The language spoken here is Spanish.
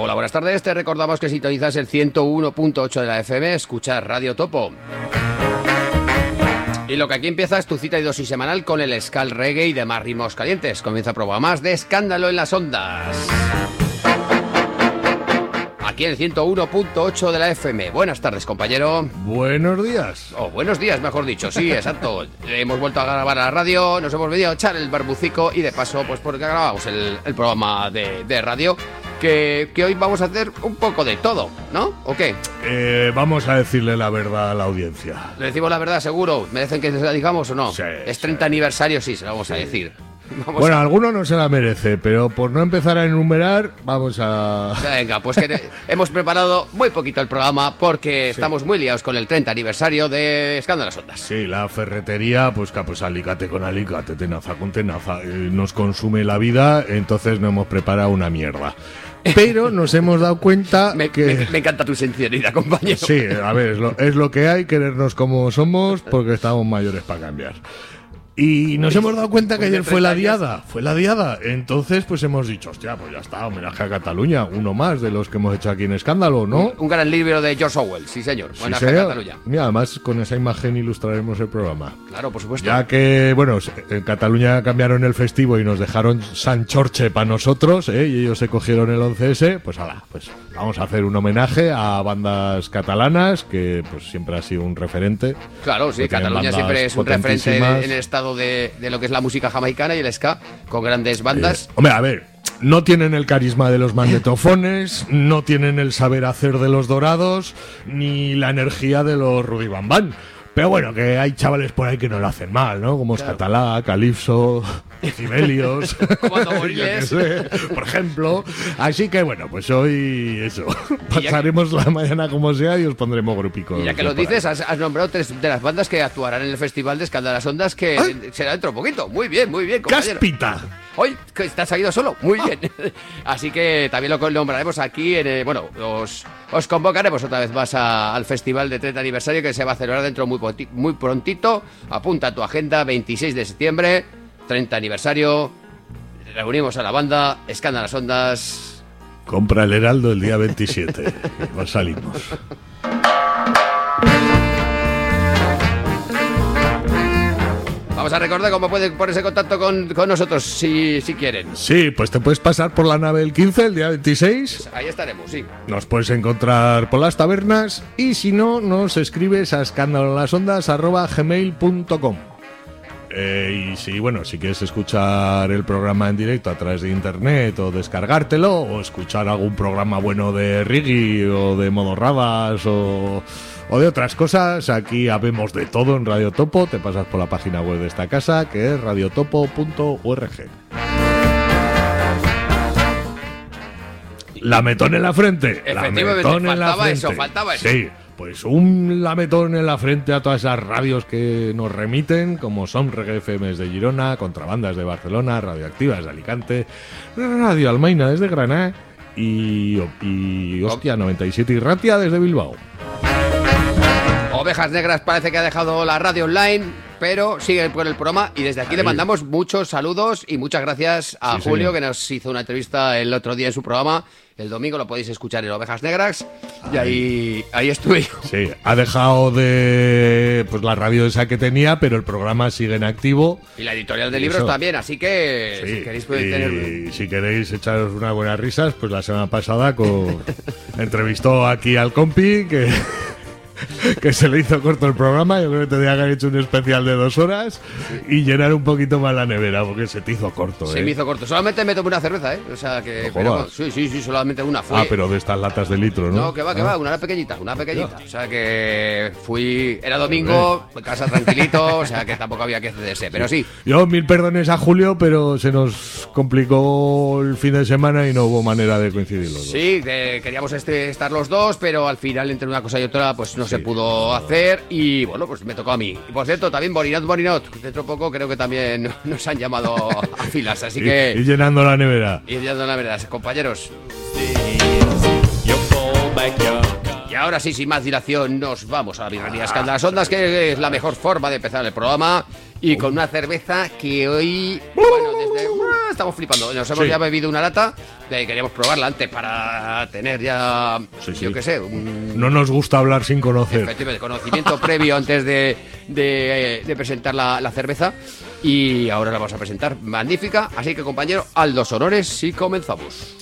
Hola, buenas tardes. Te recordamos que sintonizas el 101.8 de la FM, escuchas Radio Topo. Y lo que aquí empieza es tu cita y dosis semanal con el ska, el reggae y demás ritmos calientes. Comienza a probar más de Escándalo en las Ondas. Aquí en el 101.8 de la FM. Buenas tardes, compañero. Buenos días. Oh, buenos días, mejor dicho. Sí, exacto. Hemos vuelto a grabar a la radio, nos hemos venido a echar el barbucico y de paso, pues porque grabamos el programa de radio, que hoy vamos a hacer un poco de todo, ¿no? ¿O qué? Vamos a decirle la verdad a la audiencia. ¿Le decimos la verdad, seguro? ¿Merecen que se la digamos o no? Sí, es 30 aniversario, sí, se la vamos a decir. Bueno, alguno no se la merece, pero por no empezar a enumerar, vamos a... Venga, pues que hemos preparado muy poquito el programa porque estamos muy liados con el 30 aniversario de Escándalo en las Ondas. Sí, la ferretería, pues alicate con alicate, tenaza con tenaza, nos consume la vida, entonces no hemos preparado una mierda. Pero nos hemos dado cuenta me encanta tu sinceridad, compañero. Sí, a ver, es lo que hay, querernos como somos, porque estamos mayores para cambiar. Y nos hemos dado cuenta que ayer fue la diada, entonces pues hemos dicho, hostia, pues ya está, homenaje a Cataluña, uno más de los que hemos hecho aquí en Escándalo, ¿no? Un gran libro de George Orwell, sí señor, homenaje a Cataluña. Y además con esa imagen ilustraremos el programa. Claro, por supuesto. Ya que, bueno, en Cataluña cambiaron el festivo y nos dejaron San Chorche para nosotros, y ellos se cogieron el 11S, pues pues vamos a hacer un homenaje a bandas catalanas, que pues siempre ha sido un referente. Claro, sí, Cataluña siempre es un referente en el estado de lo que es la música jamaicana y el ska, con grandes bandas. Hombre, a ver, no tienen el carisma de los magnetofones, no tienen el saber hacer de los Dorados, ni la energía de los Rudy Bam Bam. Pero bueno, que hay chavales por ahí que no lo hacen mal, ¿no? Como Escatalá, Calipso, Decibelios, por ejemplo. Así que bueno, pues hoy eso. Pasaremos la mañana como sea y os pondremos grupicos. Y ya que lo dices, has nombrado 3 de las bandas que actuarán en el Festival de Escándalo en las Ondas, que será dentro de poquito. Muy bien, compañero. ¡Caspita! Hoy que estás salido solo, muy bien. Así que también lo nombraremos aquí. Os convocaremos otra vez más al Festival de 30 aniversario que se va a celebrar dentro muy prontito. Apunta a tu agenda, 26 de septiembre, 30 aniversario. Reunimos a la banda, Escándalo en las Ondas. Compra el Heraldo el día 27. Nos salimos. Vamos a recordar cómo pueden ponerse en contacto con nosotros si quieren. Sí, pues te puedes pasar por la nave el 15, el día 26. Pues ahí estaremos, sí. Nos puedes encontrar por las tabernas y si no, nos escribes a escandaloenlasondas@gmail.com. Y si quieres escuchar el programa en directo a través de internet o descargártelo o escuchar algún programa bueno de reggae o de modorradas o de otras cosas, aquí habemos de todo en Radio Topo. Te pasas por la página web de esta casa, que es radiotopo.org. Lametón en la frente. Efectivamente, faltaba eso. Sí, pues un lametón en la frente a todas esas radios que nos remiten, como son Reggae FMs de Girona, Contrabandas de Barcelona, Radioactivas de Alicante, Radio Almaina desde Granada y hostia, 97 y Ratia desde Bilbao. Ovejas Negras parece que ha dejado la radio online, pero sigue por el programa y desde aquí le mandamos muchos saludos y muchas gracias a Julio, que nos hizo una entrevista el otro día en su programa. El domingo lo podéis escuchar en Ovejas Negras y ahí estuve yo. Sí, ha dejado de la radio esa que tenía, pero el programa sigue en activo. Y la editorial de libros también, así que si queréis podéis tenerlo. Y si queréis echaros unas buenas risas, pues la semana pasada entrevistó aquí al compi que se le hizo corto el programa. Yo creo que tendría que haber hecho un especial de 2 horas y llenar un poquito más la nevera, porque se te hizo corto. Se me hizo corto. Solamente me tomé una cerveza, O sea que... Sí, solamente una. Pero de estas latas de litro, ¿no? No, que va, una pequeñita. O sea que era domingo, en casa tranquilito, o sea que tampoco había que cederse, pero sí. Yo 1000 perdones a Julio, pero se nos complicó el fin de semana y no hubo manera de coincidir los dos. Sí, queríamos estar los dos, pero al final entre una cosa y otra pues no se pudo hacer y bueno, pues me tocó a mí. Y por cierto, también Borinot, dentro de poco creo que también nos han llamado a filas, así que... Y llenando la nevera. Compañeros. Y ahora sí, sin más dilación, nos vamos a la birrería Escándalo en las Ondas, que es la mejor forma de empezar el programa. y con una cerveza que hoy, bueno, estamos flipando. Nos hemos ya bebido una lata, queríamos probarla antes para tener ya, yo qué sé. No nos gusta hablar sin conocer. Efectivamente, conocimiento previo antes de presentar la cerveza. Y ahora la vamos a presentar magnífica. Así que, compañero, a los honores y comenzamos.